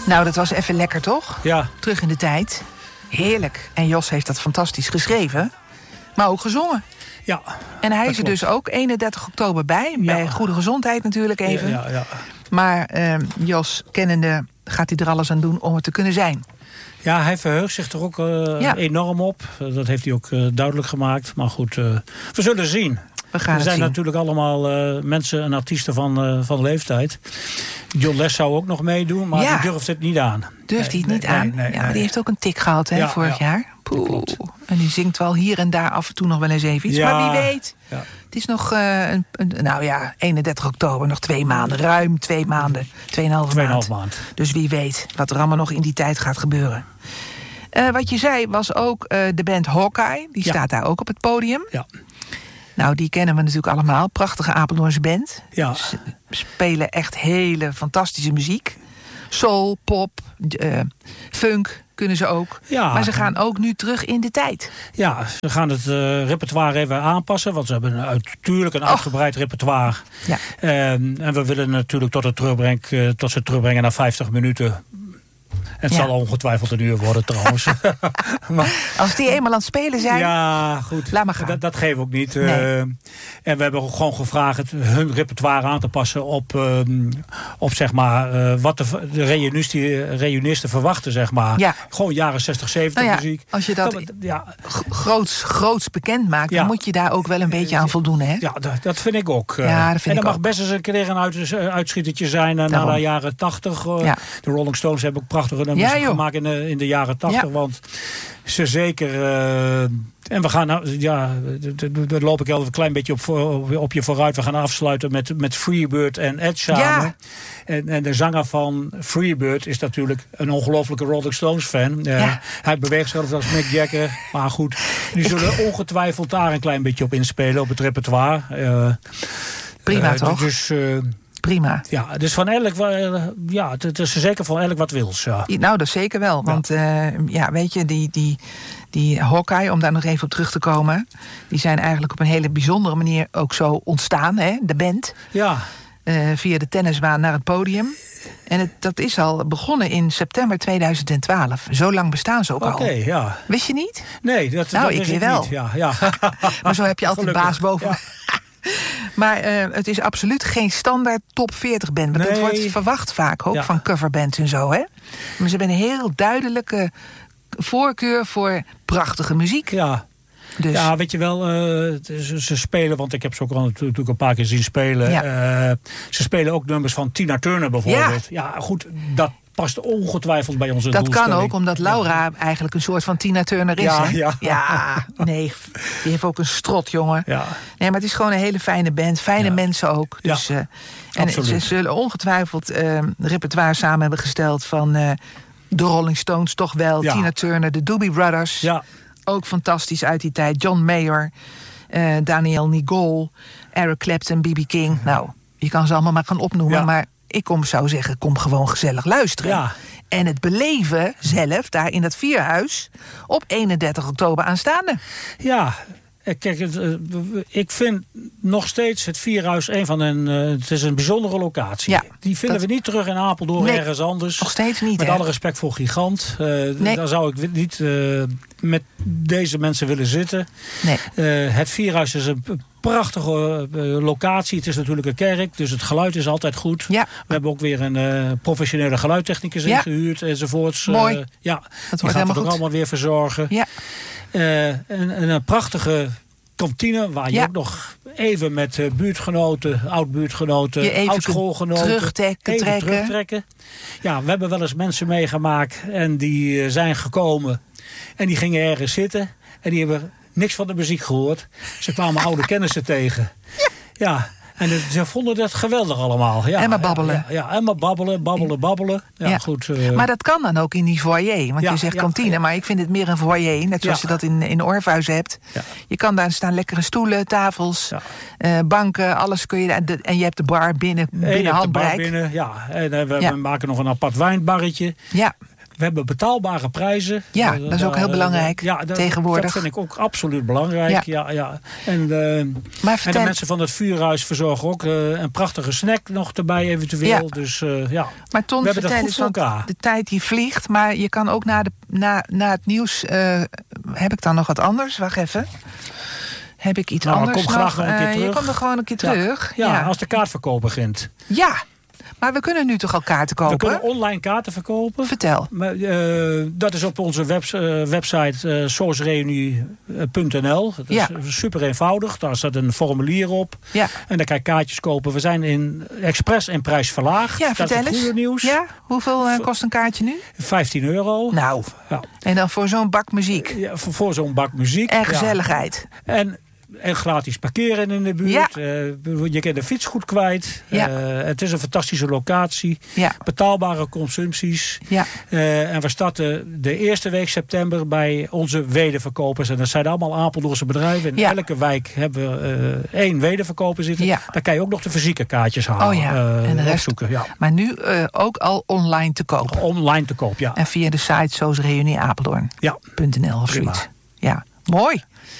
Nou, dat was even lekker, toch? Ja. Terug in de tijd. Heerlijk. En Jos heeft dat fantastisch geschreven. Maar ook gezongen. Ja. En hij is er dus ook 31 oktober bij. Ja. Bij Goede Gezondheid natuurlijk even. Ja. Maar Jos, kennende, gaat hij er alles aan doen om het te kunnen zijn. Ja, hij verheugt zich er ook enorm op. Dat heeft hij ook duidelijk gemaakt. Maar goed, we zullen zien. We gaan zijn zien. natuurlijk allemaal mensen en artiesten van leeftijd. John Les zou ook nog meedoen, maar die durft het niet aan. Durft hij het niet aan? Maar die heeft ook een tik gehad vorig jaar. Poeh. En die zingt wel hier en daar af en toe nog wel eens even iets. Ja. Maar wie weet. Ja. Het is nog 31 oktober, nog 2 maanden. Ruim 2 maanden. 2,5 maand. Dus wie weet wat er allemaal nog in die tijd gaat gebeuren. Wat je zei was ook de band Hawkeye. Die staat daar ook op het podium. Ja. Nou, die kennen we natuurlijk allemaal. Prachtige Apeldoornse band. Ja. Ze spelen echt hele fantastische muziek. Soul, pop, funk kunnen ze ook. Ja. Maar ze gaan ook nu terug in de tijd. Ja, ze gaan het repertoire even aanpassen. Want ze hebben natuurlijk een uitgebreid repertoire. Ja. En we willen natuurlijk tot ze terugbrengen naar 50 minuten. Het zal ongetwijfeld een uur worden trouwens. Maar, als die eenmaal aan het spelen zijn, ja, goed. Laat maar gaan. Dat geven we ook niet. Nee. En we hebben ook gewoon gevraagd hun repertoire aan te passen op zeg maar, wat de reunisten verwachten, zeg maar. Ja. Gewoon jaren 60, 70 muziek. Als je dat groots bekend maakt, dan moet je daar ook wel een beetje aan voldoen, hè? Ja, dat vind ik ook. Ja, dat vind ik mag ook. best eens een keer een uitschietertje zijn naar de jaren 80. De Rolling Stones hebben ook prachtige nummers gemaakt in de jaren 80. Want ze zeker... en we gaan, daar loop ik al een klein beetje op je vooruit. We gaan afsluiten met Freebird en Ed samen. Ja. En de zanger van Freebird is natuurlijk een ongelofelijke Rolling Stones fan. Hij beweegt zelfs als Mick Jagger. Maar goed, die zullen ongetwijfeld daar een klein beetje op inspelen, op het repertoire. Prima, toch? Dus... prima. Ja, dus van elk, het is zeker van elk wat wils. Ja. Nou, dat zeker wel. Want weet je, die Hawkeye, om daar nog even op terug te komen, die zijn eigenlijk op een hele bijzondere manier ook zo ontstaan, hè, de band. Ja. Via de tennisbaan naar het podium. En dat is al begonnen in september 2012. Zo lang bestaan ze ook al. Oké, ja. Wist je niet? Nee, dat ik weer wel. Niet. Ja. Maar zo heb je altijd Gelukkig. baas boven. Ja. Maar het is absoluut geen standaard top 40 band. Maar dat wordt verwacht vaak ook van coverbands en zo. Hè? Maar ze hebben een heel duidelijke voorkeur voor prachtige muziek. Ja. Dus. Ja, weet je wel, ze spelen, want ik heb ze ook al natuurlijk een paar keer zien spelen. Ja. Ze spelen ook nummers van Tina Turner bijvoorbeeld. Ja, goed, dat past ongetwijfeld bij onze doelstelling. Dat kan ook, omdat Laura eigenlijk een soort van Tina Turner is. Ja, nee, die heeft ook een strot, jongen. Ja. Nee, maar het is gewoon een hele fijne band. Fijne mensen ook. Dus, en ze zullen ongetwijfeld repertoire samen hebben gesteld van de Rolling Stones toch wel. Tina Turner, de Doobie Brothers. Ja. Ook fantastisch uit die tijd. John Mayer, Daniel Nigol, Eric Clapton, B.B. King. Nou, je kan ze allemaal maar gaan opnoemen. Maar ik zou zeggen, kom gewoon gezellig luisteren. Ja. En het beleven zelf, daar in dat Vierhuis, op 31 oktober aanstaande. Ja, kijk, ik vind nog steeds het Vierhuis het is een bijzondere locatie. Ja, die vinden we niet terug in Apeldoorn ergens anders. Nog steeds niet. Met alle respect voor Gigant. Daar zou ik niet met deze mensen willen zitten. Nee. Het Vierhuis is een prachtige locatie. Het is natuurlijk een kerk, dus het geluid is altijd goed. Ja. We hebben ook weer een professionele geluidtechnicus ingehuurd enzovoorts. Mooi. Dat die gaat het ook allemaal weer verzorgen. Ja. En een prachtige kantine waar je ook nog even met buurtgenoten, oud-buurtgenoten, oud-schoolgenoten terugtrekken. Ja, we hebben wel eens mensen meegemaakt en die zijn gekomen en die gingen ergens zitten en die hebben niks van de muziek gehoord. Ze kwamen oude kennissen tegen. Ja. En ze vonden dat geweldig allemaal. Ja, en maar babbelen. Ja, en maar babbelen. Ja, goed. Maar dat kan dan ook in die foyer. Want je zegt kantine, maar ik vind het meer een foyer. Net zoals je dat in Orpheus hebt. Ja. Je kan daar staan lekkere stoelen, tafels, banken, alles kun je. En je hebt de bar binnen handbereik. En we maken nog een apart wijnbarretje. Ja. We We hebben betaalbare prijzen. Ja, dat is ook heel belangrijk tegenwoordig. Dat vind ik ook absoluut belangrijk. Ja. En de mensen van het Vuurhuis verzorgen ook een prachtige snack nog erbij eventueel. Ja. Dus maar Ton, we hebben dat goed voor elkaar. De tijd die vliegt, maar je kan ook na het nieuws... heb ik dan nog wat anders? Wacht even. Heb ik iets anders kom graag nog een keer terug. Je komt er gewoon een keer terug. Ja, als de kaartverkoop begint. Ja, maar we kunnen nu toch al kaarten kopen? We kunnen online kaarten verkopen. Vertel. Dat is op onze website sourcereunie.nl. Dat is super eenvoudig. Daar staat een formulier op. Ja. En dan kan je kaartjes kopen. We zijn in expres en prijs verlaagd. Ja, vertel eens. Dat is het goede nieuws. Ja? Hoeveel kost een kaartje nu? €15. Nou, en dan voor zo'n bak muziek? Ja, voor zo'n bak muziek. En gezelligheid. En gratis parkeren in de buurt. Ja. Je kan de fiets goed kwijt. Ja. Het is een fantastische locatie. Ja. Betaalbare consumpties. Ja. En we starten de eerste week september bij onze wederverkopers. En dat zijn allemaal Apeldoornse bedrijven. In elke wijk hebben we 1 wederverkoper zitten. Ja. Daar kan je ook nog de fysieke kaartjes halen. En de rest opzoeken. Ja. Maar nu ook al online te koop. Online te koop, ja. En via de site sourcereunieapeldoorn.nl of zoiets. Ja, mooi.